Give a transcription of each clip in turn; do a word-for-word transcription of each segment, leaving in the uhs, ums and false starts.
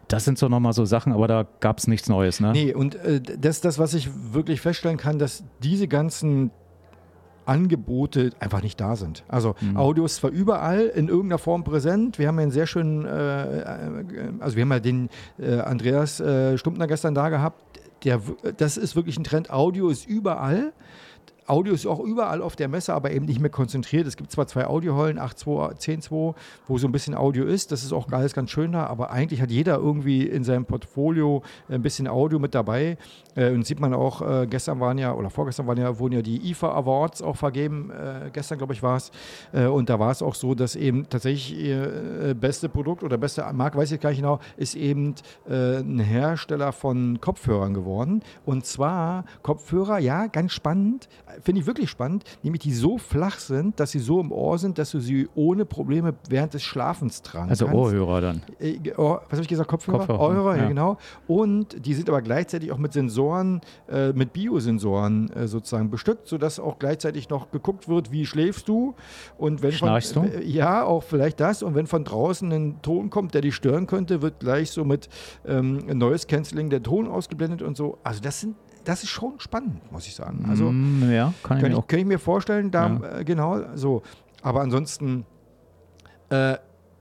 Das sind so nochmal so Sachen, aber da gab es nichts Neues, ne? Nee, und äh, das ist das, was ich wirklich feststellen kann, dass diese ganzen Angebote einfach nicht da sind. Also mhm. Audio ist zwar überall in irgendeiner Form präsent. Wir haben ja einen sehr schönen, äh, also wir haben ja den äh, Andreas äh, Stumptner gestern da gehabt. Der, das ist wirklich ein Trend. Audio ist überall. Audio ist auch überall auf der Messe, aber eben nicht mehr konzentriert. Es gibt zwar zwei Audiohallen, acht zwei, zehn zwei, wo so ein bisschen Audio ist. Das ist auch alles ganz schön da, aber eigentlich hat jeder irgendwie in seinem Portfolio ein bisschen Audio mit dabei. Äh, und sieht man auch, äh, gestern waren ja, oder vorgestern waren ja, wurden ja die I F A Awards auch vergeben. Äh, gestern, glaube ich, war es. Äh, und da war es auch so, dass eben tatsächlich ihr äh, beste Produkt oder beste Marke, weiß ich gar nicht genau, ist eben äh, ein Hersteller von Kopfhörern geworden. Und zwar Kopfhörer, ja, ganz spannend, finde ich wirklich spannend, nämlich die so flach sind, dass sie so im Ohr sind, dass du sie ohne Probleme während des Schlafens tragen also kannst. Also Ohrhörer dann. Äh, Ohr, was habe ich gesagt? Kopfhörer? Kopfhörer, Ohrhörer, ja. ja genau. Und die sind aber gleichzeitig auch mit Sensoren, äh, mit Biosensoren äh, sozusagen bestückt, sodass auch gleichzeitig noch geguckt wird, wie schläfst du. Und wenn Schnarchst von, du? Äh, ja, auch vielleicht das. Und wenn von draußen ein Ton kommt, der dich stören könnte, wird gleich so mit ähm, Noise Cancelling der Ton ausgeblendet und so. Also das sind Das ist schon spannend, muss ich sagen. Also mm, ja, kann ich, kann mir ich, auch. kann ich mir vorstellen, da Ja. äh, genau so. Aber ansonsten, äh,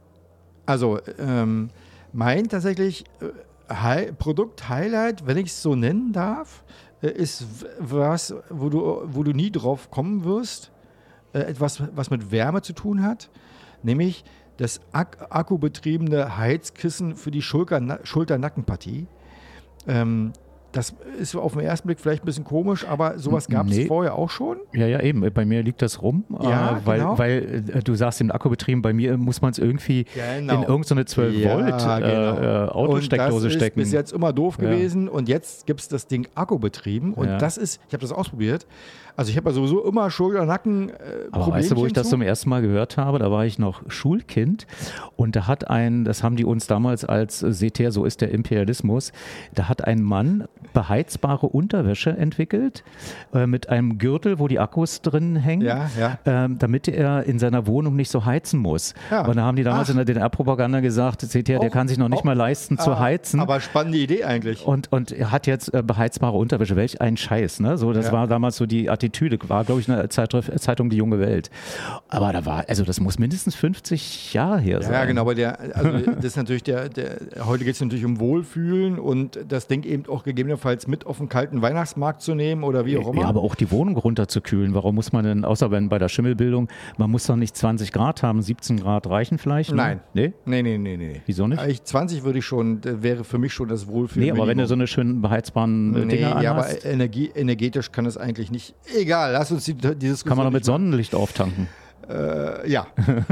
also ähm, mein tatsächlich äh, Hi- Produkt-Highlight, wenn ich es so nennen darf, äh, ist w- was, wo du, wo du nie drauf kommen wirst, äh, etwas, was mit Wärme zu tun hat, nämlich das ak- akkubetriebene Heizkissen für die Schulter- Schulter-Nackenpartie. Ähm, Das ist auf den ersten Blick vielleicht ein bisschen komisch, aber sowas gab es Nee. vorher auch schon. Ja, ja, eben. Bei mir liegt das rum, Ja, äh, weil, genau. weil äh, du sagst, im Akku betrieben, bei mir muss man es irgendwie Genau. in irgendeine zwölf Volt Ja, genau. äh, äh, Autosteckdose und das stecken. ist bis jetzt immer doof Ja. gewesen und jetzt gibt es das Ding akkubetrieben und Ja. das ist, ich habe das ausprobiert, also ich habe ja sowieso immer Schulter-Nacken äh, Aber weißt du, wo ich das zu. zum ersten Mal gehört habe? Da war ich noch Schulkind und da hat ein, das haben die uns damals als äh, seht her, so ist der Imperialismus, da hat ein Mann beheizbare Unterwäsche entwickelt äh, mit einem Gürtel, wo die Akkus drin hängen, Ja, ja. ähm, damit er in seiner Wohnung nicht so heizen muss. Ja. Und da haben die damals Ach. in der D D R-Propaganda gesagt, seht her, der Auch- kann sich noch nicht auch- mal leisten zu Ah, heizen. Aber spannende Idee eigentlich. Und, und er hat jetzt äh, beheizbare Unterwäsche. Welch ein Scheiß, ne? So, das Ja. war damals so die Attitüde, war, glaube ich, eine Zeitschrift, Zeitung Die Junge Welt. Aber da war, also das muss mindestens fünfzig Jahre her sein. Ja, genau, aber der, also das ist natürlich der, der heute geht es natürlich um Wohlfühlen und das Ding eben auch gegebenenfalls mit auf den kalten Weihnachtsmarkt zu nehmen oder wie auch immer. Ja, aber auch die Wohnung runterzukühlen. Warum muss man denn, außer wenn bei der Schimmelbildung, man muss doch nicht zwanzig Grad haben, siebzehn Grad reichen vielleicht? Ne? Nein. Nee? Nee, nee, nee, nee. Wieso nicht? Ich, zwanzig würde ich schon, das wäre für mich schon das Wohlfühlen. Nee, aber wenn du so eine schönen beheizbaren äh, Nee, Dinger ja, anhast, aber Energie, energetisch kann es eigentlich nicht. Egal, lass uns die, die Diskussion. kann man doch mit nicht machen. Sonnenlicht auftanken. Äh, ja.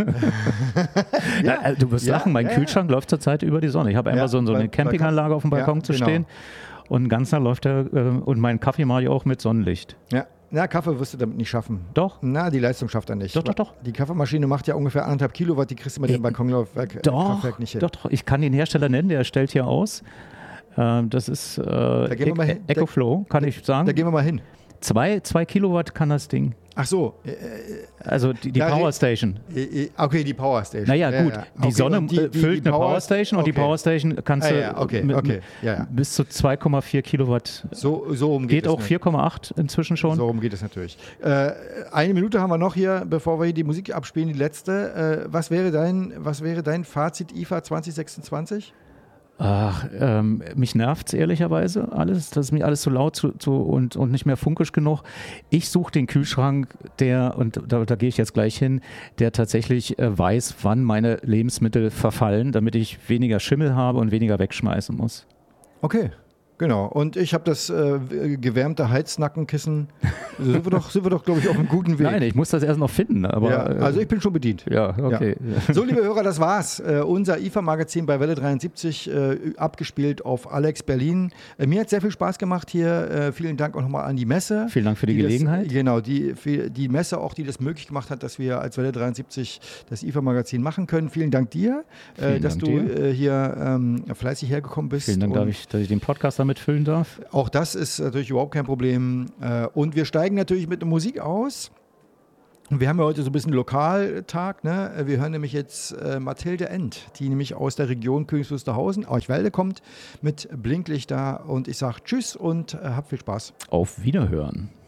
Na, äh, du wirst Ja, lachen, mein ja, Kühlschrank läuft zurzeit über die Sonne. Ich habe einfach Ja, so, so eine weil- Campinganlage auf dem Balkon ja, zu genau. stehen und den ganzen Tag läuft der, äh, und meinen Kaffee mache ich auch mit Sonnenlicht. ja. Na, Kaffee wirst du damit nicht schaffen. Doch. Na, die Leistung schafft er nicht. Doch, doch, doch. Die Kaffeemaschine macht ja ungefähr anderthalb Kilowatt, die kriegst du mit Äh, dem Balkonkraftwerk Doch, Kraftwerk nicht hin. doch, doch, ich kann den Hersteller nennen, der stellt hier aus. Ähm, das ist äh, gehen wir mal hin. E- EcoFlow, kann ich sagen. Da gehen wir mal hin. Zwei, zwei Kilowatt kann das Ding. Ach so. Äh, Also die, die Da re- Powerstation. äh, okay, die Powerstation. Naja, Ja, gut, ja. die Okay, Sonne und die- äh, die- füllt die eine Power- Powerstation und die okay. Powerstation kannst Ah, du ja, okay, mit, okay, ja, ja. bis zu zwei Komma vier Kilowatt. So, so rum geht, Geht es auch nicht. vier Komma acht inzwischen schon. So rum geht es natürlich. Äh, eine Minute haben wir noch hier, bevor wir hier die Musik abspielen, die letzte. Äh, was, wäre dein, was wäre dein Fazit I F A zwanzig sechsundzwanzig? Ach, ähm, mich nervt es ehrlicherweise alles. Das ist mir alles zu laut zu, zu, und, und nicht mehr funkisch genug. Ich suche den Kühlschrank, der, und da, da gehe ich jetzt gleich hin, der tatsächlich äh, weiß, wann meine Lebensmittel verfallen, damit ich weniger Schimmel habe und weniger wegschmeißen muss. Okay, genau. Und ich habe das äh, gewärmte Heiznackenkissen. Also sind wir doch, sind wir doch glaube ich, auf einem guten Weg. Nein, ich muss das erst noch finden. Aber, ja, also ich bin schon bedient. äh, ja, okay. So, liebe Hörer, das war's. Äh, unser I F A-Magazin bei Welle dreiundsiebzig, äh, abgespielt auf Alex Berlin. Äh, mir hat sehr viel Spaß gemacht hier. Äh, vielen Dank auch nochmal an die Messe. Vielen Dank für die, die Gelegenheit. Das, genau, die, für die Messe auch, die das möglich gemacht hat, dass wir als Welle dreiundsiebzig das I F A-Magazin machen können. Vielen Dank dir, äh, dass Dank du dir. Äh, hier ähm, fleißig hergekommen bist. Vielen Dank, Und darf ich, dass ich den Podcast damit füllen darf. auch das ist natürlich überhaupt kein Problem. Äh, und wir steigen natürlich mit der Musik aus. Wir haben ja heute so ein bisschen Lokaltag, ne? Wir hören nämlich jetzt äh, Mathilde End, die nämlich aus der Region Königs Wusterhausen, Eichwälde kommt, mit Blinklichter und ich sage Tschüss und äh, hab viel Spaß. Auf Wiederhören.